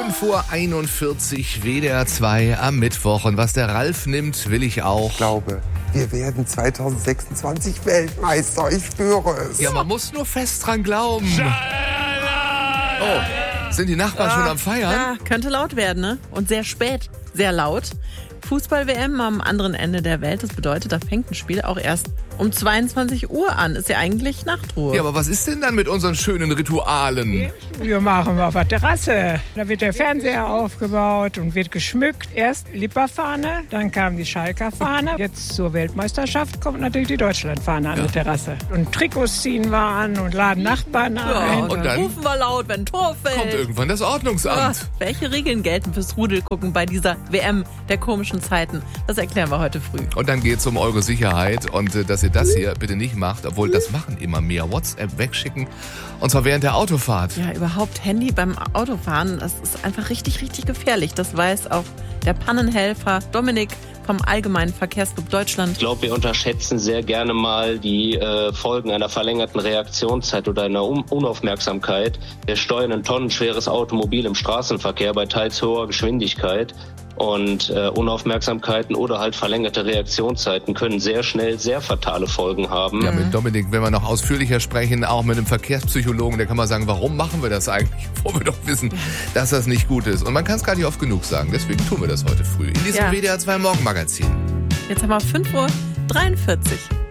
5:41 Uhr, WDR 2 am Mittwoch. Und was der Ralf nimmt, will ich auch. Ich glaube, wir werden 2026 Weltmeister, ich spüre es. Ja, man muss nur fest dran glauben. Oh, sind die Nachbarn schon am Feiern? Ja, könnte laut werden, ne? Und sehr spät, sehr laut. Fußball-WM am anderen Ende der Welt. Das bedeutet, da fängt ein Spiel auch erst um 22 Uhr an. Ist ja eigentlich Nachtruhe. Ja, aber was ist denn dann mit unseren schönen Ritualen? Wir machen auf der Terrasse. Da wird der Fernseher aufgebaut und wird geschmückt. Erst Lipperfahne, dann kam die Schalker Fahne. Jetzt zur Weltmeisterschaft kommt natürlich die Deutschlandfahne an der Terrasse. Und Trikots ziehen wir an und laden Nachbarn ein. Und dann rufen wir laut, wenn ein Tor fällt. kommt irgendwann das Ordnungsamt. Ja, welche Regeln gelten fürs Rudelgucken bei dieser WM der komischen Zeiten? Das erklären wir heute früh. Und dann geht's um eure Sicherheit und dass ihr das hier bitte nicht macht, obwohl das machen immer mehr. WhatsApp wegschicken und zwar während der Autofahrt. Ja, überhaupt Handy beim Autofahren, das ist einfach richtig, richtig gefährlich. Das weiß auch der Pannenhelfer Dominik vom Allgemeinen Verkehrsclub Deutschland. Ich glaube, wir unterschätzen sehr gerne mal die Folgen einer verlängerten Reaktionszeit oder einer Unaufmerksamkeit. Wir steuern ein tonnenschweres Automobil im Straßenverkehr bei teils hoher Geschwindigkeit. Und Unaufmerksamkeiten oder halt verlängerte Reaktionszeiten können sehr schnell sehr fatale Folgen haben. Ja, mit Dominik, wenn wir noch ausführlicher sprechen, auch mit einem Verkehrspsychologen, der kann mal sagen, warum machen wir das eigentlich, wo wir doch wissen, dass das nicht gut ist. Und man kann es gar nicht oft genug sagen, deswegen tun wir das heute früh in diesem WDR 2 Morgenmagazin. Jetzt haben wir 5:43 Uhr.